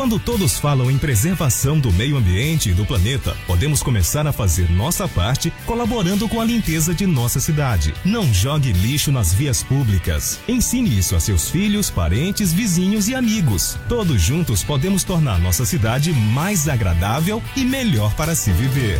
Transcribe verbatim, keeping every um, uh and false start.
Quando todos falam em preservação do meio ambiente e do planeta, podemos começar a fazer nossa parte colaborando com a limpeza de nossa cidade. Não jogue lixo nas vias públicas. Ensine isso a seus filhos, parentes, vizinhos e amigos. Todos juntos podemos tornar nossa cidade mais agradável e melhor para se viver.